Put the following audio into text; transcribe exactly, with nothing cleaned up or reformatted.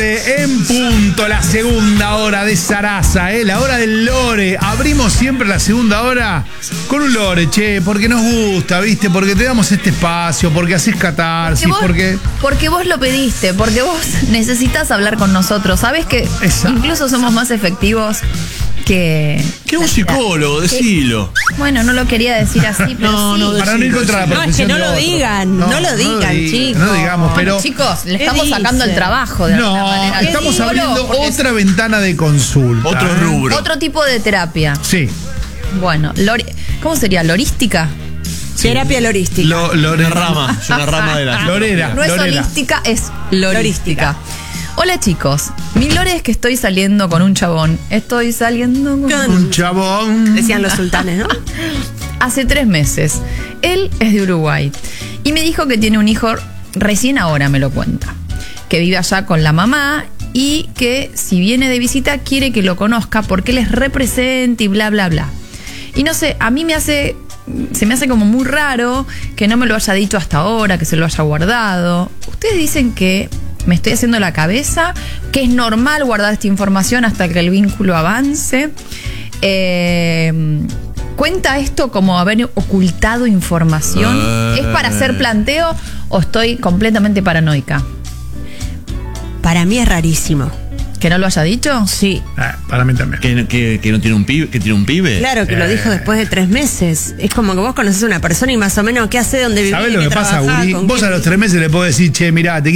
En punto, la segunda hora de Sarasa, ¿eh? La hora del lore. Abrimos siempre la segunda hora con un lore, che, porque nos gusta, ¿viste? Porque te damos este espacio, porque haces catarsis, porque vos, porque... porque vos lo pediste, porque vos necesitas hablar con nosotros. ¿Sabés que Exacto. incluso somos más efectivos que... Que un psicólogo, decilo. Bueno, no lo quería decir así, pero no, sí. no, Para no ir contra la No, es que no lo digan, no, no lo digan, no chicos. No digamos, pero... Bueno, chicos, le estamos dice? sacando el trabajo de No, alguna manera. estamos ¿Qué abriendo digo? Porque otra ventana de consulta. Otro ¿eh? rubro. Otro tipo de terapia. Sí. Bueno, lori- ¿cómo sería? ¿Lorística? Sí. Terapia lorística. Lo, lore- Una rama, es una rama de la... Lorera. No es Lorera. holística, es lorística. Lorística. Hola chicos, mi lore es que estoy saliendo con un chabón. Estoy saliendo con Con- Un chabón. Decían los sultanes, ¿no? hace tres meses. Él es de Uruguay y me dijo que tiene un hijo, recién ahora me lo cuenta, que vive allá con la mamá y que si viene de visita quiere que lo conozca porque él es represente y bla, bla, bla. Y no sé, a mí me hace, se me hace como muy raro que no me lo haya dicho hasta ahora, que se lo haya guardado. Ustedes dicen que me estoy haciendo la cabeza, que es normal guardar esta información hasta que el vínculo avance. Eh, ¿Cuenta esto como haber ocultado información? Eh. ¿Es para hacer planteo o estoy completamente paranoica? Para mí es rarísimo. ¿Que no lo haya dicho? Sí. Ah, para mí también. ¿Que, que, que no tiene un pibe? ¿Que tiene un pibe? Claro que lo dijo después de tres meses. Es como que vos conoces a una persona y más o menos qué hace, dónde vive, ¿Sabés lo qué que pasa, trabaja, Uri? con Vos quién- a los tres meses le podés decir, che, mirá, te